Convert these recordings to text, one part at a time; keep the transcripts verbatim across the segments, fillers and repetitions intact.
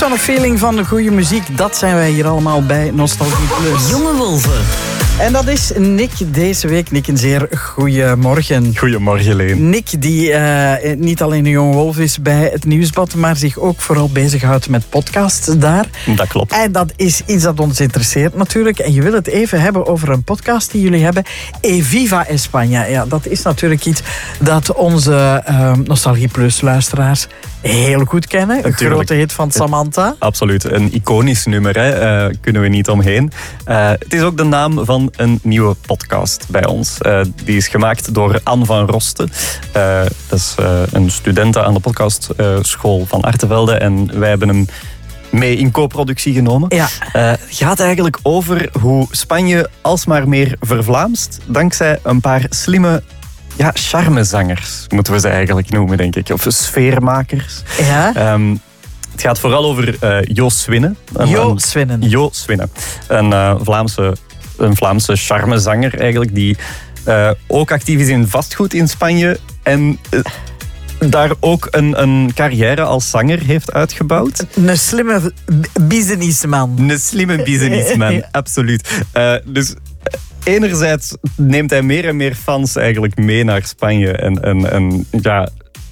on a Feeling van de goede muziek. Dat zijn wij hier allemaal bij Nostalgie Plus. Jonge Wolven. En dat is Nick deze week. Nick, een zeer goeiemorgen. Goedemorgen, Leen. Nick, die uh, niet alleen een jonge wolf is bij het Nieuwsblad, maar zich ook vooral bezighoudt met podcasts daar. Dat klopt. En dat is iets dat ons interesseert natuurlijk. En je wil het even hebben over een podcast die jullie hebben. Eviva España. Ja, dat is natuurlijk iets dat onze uh, Nostalgie Plus luisteraars heel goed kennen. Een Natuurlijk. grote hit van Samantha. Absoluut. Een iconisch nummer, hè. Uh, kunnen we niet omheen. Uh, het is ook de naam van een nieuwe podcast bij ons. Uh, die is gemaakt door Anne van Rosten. Uh, dat is uh, een studente aan de podcastschool uh, van Artevelde. En wij hebben hem mee in co-productie genomen. Ja. Uh, het gaat eigenlijk over hoe Spanje alsmaar meer vervlaamst. Dankzij een paar slimme ja, charmezangers, moeten we ze eigenlijk noemen, denk ik. Of sfeermakers. Ja. Um, het gaat vooral over uh, Jo Swinnen. Jo Swinnen. Jo Swinnen. Een uh, Vlaamse, een Vlaamse charmezanger eigenlijk, die uh, ook actief is in vastgoed in Spanje. En uh, daar ook een, een carrière als zanger heeft uitgebouwd. Een slimme businessman. Een slimme businessman, absoluut. Uh, dus enerzijds neemt hij meer en meer fans eigenlijk mee naar Spanje. En, en, en ja,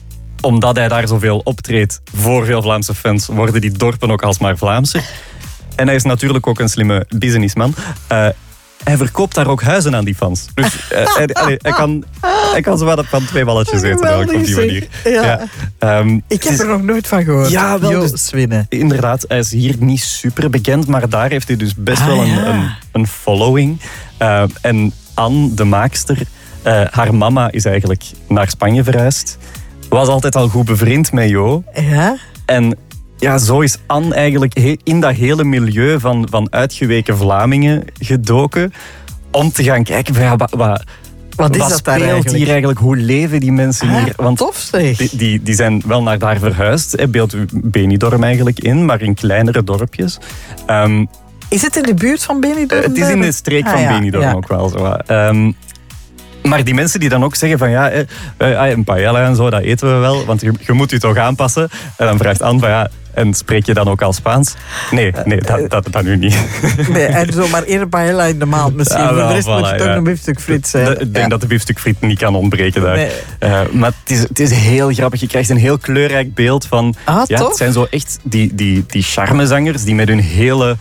omdat hij daar zoveel optreedt voor veel Vlaamse fans, worden die dorpen ook alsmaar Vlaamser. En hij is natuurlijk ook een slimme businessman. Uh, hij verkoopt daar ook huizen aan die fans. Dus uh, hij, allee, hij, kan, hij kan zo wat van twee balletjes eten Geweldig, op die manier. Ja. Ja. Um, Ik heb is, er nog nooit van gehoord. Ja, wel, Jo dus- Swinnen. Inderdaad, hij is hier niet super bekend, maar daar heeft hij dus best Ah, wel een, ja. een, een following. Uh, en Anne, de maakster, uh, haar mama is eigenlijk naar Spanje verhuisd. Was altijd al goed bevriend met Jo. Ja? En ja, zo is Anne eigenlijk he- in dat hele milieu van, van uitgeweken Vlamingen gedoken. Om te gaan kijken van ja, wat, wat, Wat is wat dat daar speelt eigenlijk? hier eigenlijk? Hoe leven die mensen Ah, hier? Want tof zeg. die, die, die zijn wel naar daar verhuisd. Hè, beeld u Benidorm eigenlijk in, maar in kleinere dorpjes. Um, Is het in de buurt van Benidorm? het is in de streek Ah, van ja, Benidorm ja. ook wel zo. Um, maar die mensen die dan ook zeggen van ja, eh, eh, een paella en zo, dat eten we wel, want je, je moet je toch aanpassen. En dan vraagt Anne van ja, en spreek je dan ook al Spaans? Nee, nee, dat, dat, dat nu niet. Nee, en zo maar één paella in de maand misschien. Ja, Voor wel, de rest voilà, moet het toch ja. een biefstuk friet zijn. Ik denk Ja. dat de biefstukfriet niet kan ontbreken daar. Nee. Uh, maar het is, het is heel grappig. Je krijgt een heel kleurrijk beeld van... Ah, ja, tof. het zijn zo echt die, die, die charmezangers die met hun hele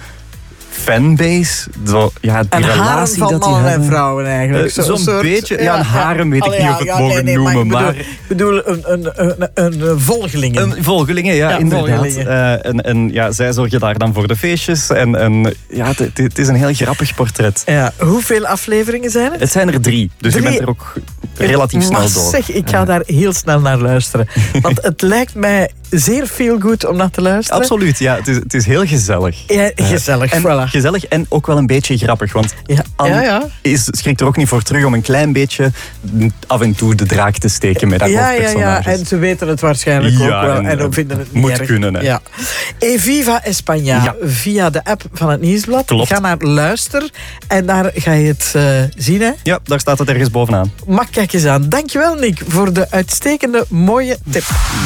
fanbase... Zo, ja, die Een harem relatie van dat die mannen en hebben. vrouwen eigenlijk. Uh, zo'n soort- beetje, ja, een harem weet ik Allee, niet ja, of we het ja, mogen nee, nee, noemen, maar... maar... Ik bedoel, ik bedoel een, een, een, een, een volgelingen. Een volgelingen, ja, Ja, inderdaad. volgelingen. Uh, en, en ja, zij zorgen daar dan voor de feestjes. En, en ja, het, het- het is een heel grappig portret. Ja, hoeveel afleveringen zijn het? Het zijn er drie, dus Drie? je bent er ook relatief snel Maar door. zeg, ik ga daar heel snel naar luisteren. Want het lijkt mij zeer veel goed om naar te luisteren. Absoluut, ja. Het is, het is heel gezellig. Ja, gezellig, En voilà. gezellig en ook wel een beetje grappig. Want Ja, Anne ja, ja. Is, schrikt er ook niet voor terug om een klein beetje af en toe de draak te steken met haar Ja, ja, ja. hoofdpersonages. En ze weten het waarschijnlijk Ja, ook wel. en, En, eh, ook vinden het niet moet erg. kunnen, hè. Ja. Eviva España. Ja. Via de app van het Nieuwsblad. Klopt. Ga naar luister. En daar ga je het uh, zien. Hè. Ja, daar staat het ergens bovenaan. Maar kijk eens aan. Dankjewel, Nick, voor de uitstekende, mooie tip.